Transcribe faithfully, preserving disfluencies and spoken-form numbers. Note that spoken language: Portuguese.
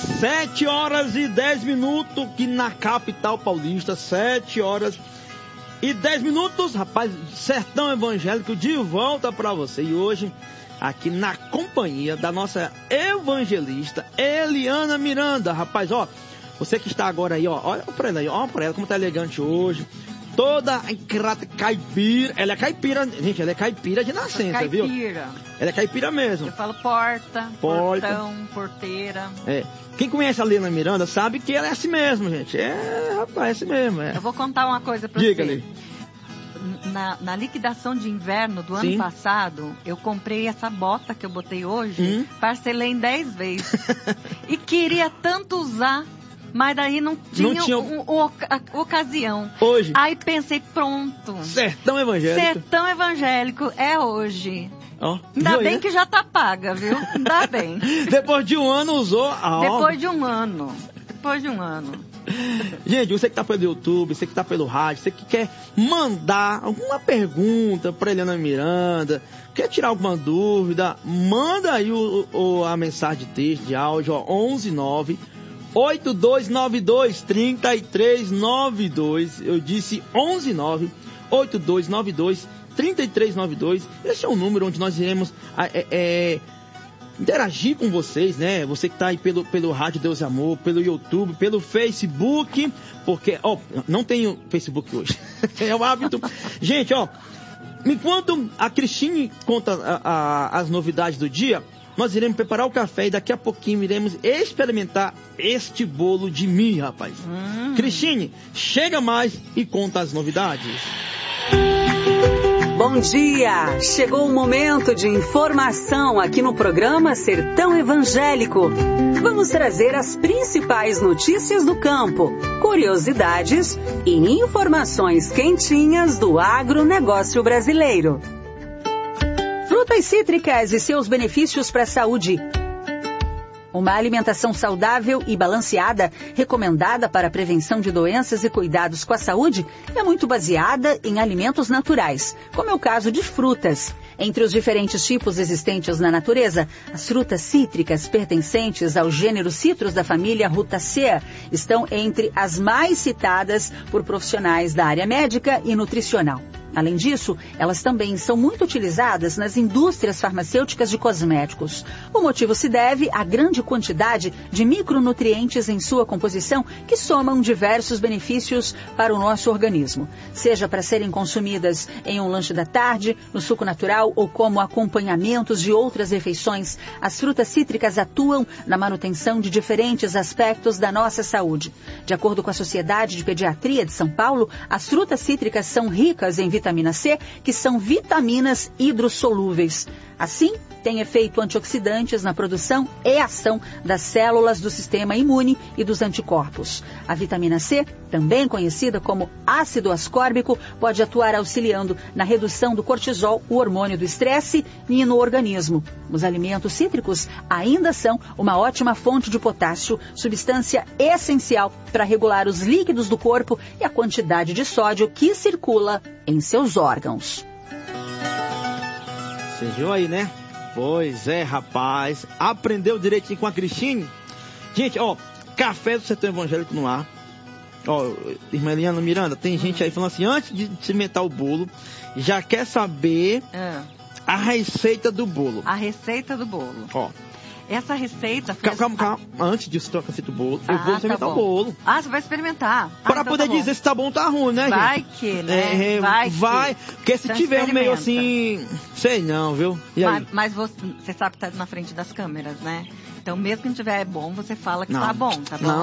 sete horas e dez minutos, que na capital paulista, sete horas e dez minutos, rapaz, Sertão Evangélico de volta pra você. E hoje, aqui na companhia da nossa evangelista Eliana Miranda, rapaz, ó, você que está agora aí, ó, olha pra ela aí, olha pra ela como tá elegante hoje. Toda caipira, ela é caipira, gente, ela é caipira de nascença, caipira. Viu? Caipira. Ela é caipira mesmo. Eu falo porta, porta, portão, porteira. É. Quem conhece a Eliana Miranda sabe que ela é assim mesmo, gente. É, rapaz, é assim mesmo. É. Eu vou contar uma coisa pra Diga, você. Ali. Na, na liquidação de inverno do Sim. ano passado, eu comprei essa bota que eu botei hoje, hum? parcelei em dez vezes. E queria tanto usar, mas daí não tinha, não tinha... Um, um, a, ocasião. Hoje. Aí pensei, pronto. Sertão Evangélico. Sertão Evangélico é hoje. Oh, Ainda bem aí, né? que já tá paga, viu? Ainda bem. Depois de um ano usou a Depois obra. de um ano. Depois de um ano. Gente, você que tá pelo YouTube, você que tá pelo rádio, você que quer mandar alguma pergunta pra Eliana Miranda, quer tirar alguma dúvida, manda aí o, o, a mensagem de texto, de áudio, ó, onze nove oito dois nove dois três três nove dois. Eu disse onze nove oito dois nove dois três três nove dois. Esse é o número onde nós iremos é, é, interagir com vocês, né? Você que tá aí pelo, pelo Rádio Deus e Amor, pelo YouTube, pelo Facebook, porque, ó, não tenho Facebook hoje. É o hábito. Gente, ó, enquanto a Cristine conta a, a, as novidades do dia, nós iremos preparar o café e daqui a pouquinho iremos experimentar este bolo de milho, rapaz. Hum. Cristine, chega mais e conta as novidades. Bom dia! Chegou o momento de informação aqui no programa Sertão Evangélico. Vamos trazer as principais notícias do campo, curiosidades e informações quentinhas do agronegócio brasileiro. Frutas cítricas e seus benefícios para a saúde. Uma alimentação saudável e balanceada, recomendada para a prevenção de doenças e cuidados com a saúde, é muito baseada em alimentos naturais, como é o caso de frutas. Entre os diferentes tipos existentes na natureza, as frutas cítricas pertencentes ao gênero Citrus da família Rutaceae estão entre as mais citadas por profissionais da área médica e nutricional. Além disso, elas também são muito utilizadas nas indústrias farmacêuticas de cosméticos. O motivo se deve à grande quantidade de micronutrientes em sua composição que somam diversos benefícios para o nosso organismo. Seja para serem consumidas em um lanche da tarde, no suco natural ou como acompanhamentos de outras refeições, as frutas cítricas atuam na manutenção de diferentes aspectos da nossa saúde. De acordo com a Sociedade de Pediatria de São Paulo, as frutas cítricas são ricas em vitaminas vitamina C, que são vitaminas hidrossolúveis. Assim, tem efeito antioxidantes na produção e ação das células do sistema imune e dos anticorpos. A vitamina C, também conhecida como ácido ascórbico, pode atuar auxiliando na redução do cortisol, o hormônio do estresse, e no organismo. Os alimentos cítricos ainda são uma ótima fonte de potássio, substância essencial para regular os líquidos do corpo e a quantidade de sódio que circula em seus órgãos. Você viu aí, né? Pois é, rapaz. Aprendeu direitinho com a Cristine? Gente, ó, café do Sertão Evangélico no ar. Ó, irmã Eliana Miranda, tem gente aí falando assim, antes de cimentar o bolo, já quer saber é. a receita do bolo. A receita do bolo. Ó. Essa receita... Calma, calma, calma. Antes disso, troca a receita do bolo, eu ah, vou experimentar tá o bolo. Ah, você vai experimentar. Ah, Para então poder tá dizer se tá bom ou tá ruim, né, gente? Vai que, né? É, vai, vai. que. Porque se Então tiver um meio experimenta. assim... Sei não, viu? E aí? Mas, mas você, você sabe que tá na frente das câmeras, né? Então, mesmo que não tiver bom, você fala que não. tá bom, tá bom? Não.